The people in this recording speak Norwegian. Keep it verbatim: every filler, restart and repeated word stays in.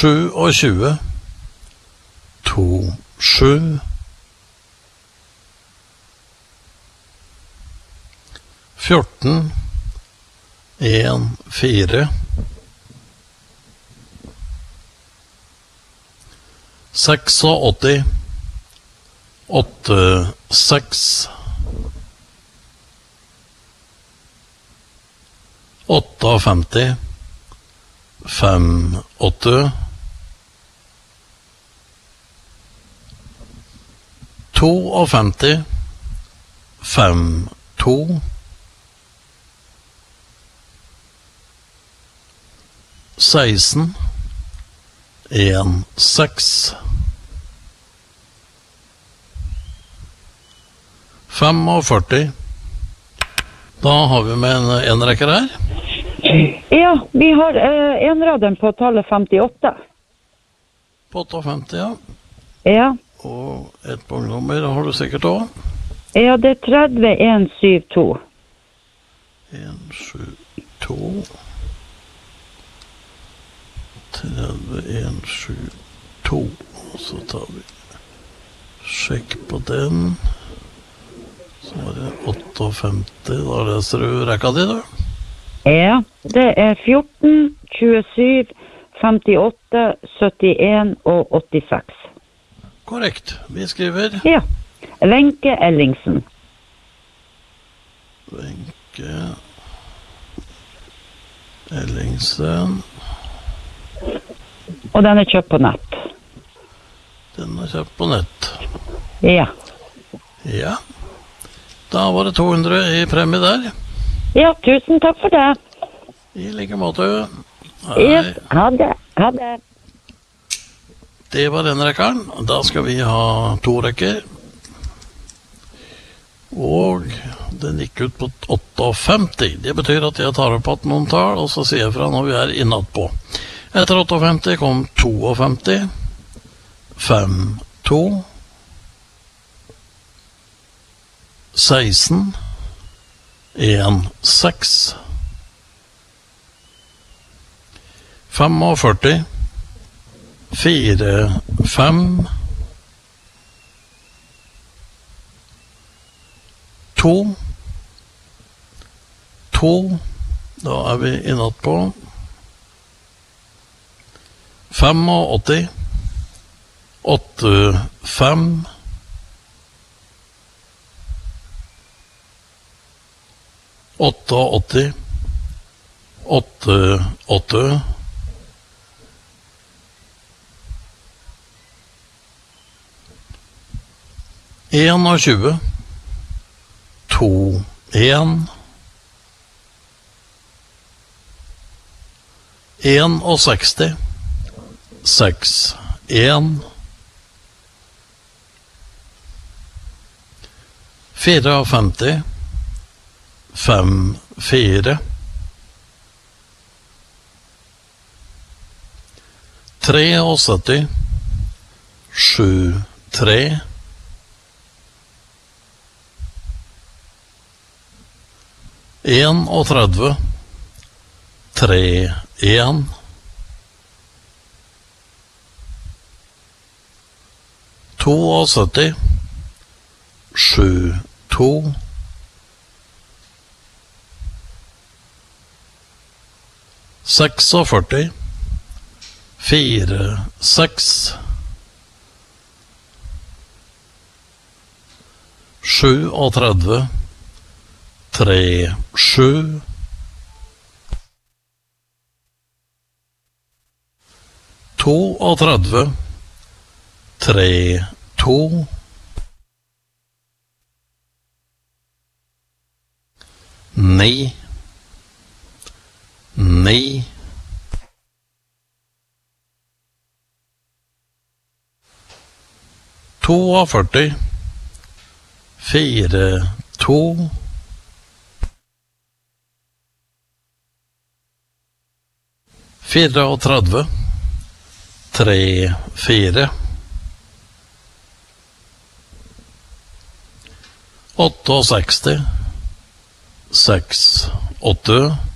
tjuesju, to sju, fjorten, en fire, åttiseks, åtte seks, femti, fem åtte, femti, fem to, seksten, en seks, førtifem. Da har vi med en enrekker her. Ja, vi har eh, enraderen på tallet femtiåtte. På femtiåtte, ja. Ja. Og et punktnummer har du sikkert også. Ja, det er tretti, en syttito. en syttito. tretti, en syttito. Så tar vi sjekk på den. Så var det femtiåtte. Da leser du rekka di, da. Ja, det er fjorten, tjuesju, femtiåtte, syttien og åttiseks. Korrekt. Vi skriver... Ja. Wenche Ellingsen. Wenche Ellingsen. Og den er kjøpt på nett. Den er kjøpt på nett. Ja. Ja. Da var det to hundre i premie der. Ja, tusen takk for det. I like måte. Hei. Ja, ha det. Ha det. Det var den rekkeren. Da skal vi ha to rekker. Og den gikk ut på femtiåtte. Det betyr at jeg tar opp at noen tall, og så sier jeg fra når vi er innatt på. Etter femtiåtte kom femtito, fem to, seksten, en seks, førtifem, fire fem, to, to, da er vi innatt på åttifem, åtte fem, åtte åtte, åtte tjue, to en, seksti, seks en, femtifire, fem fire, syttitre, sju tre, tretti, tre en, syttito, sju to, førtiseks, fire seks, trettito, tre sju, trettito, tre to, ni, ni, førtito, fire to, trettito, tre fire, sekstiåtte, seks åtte,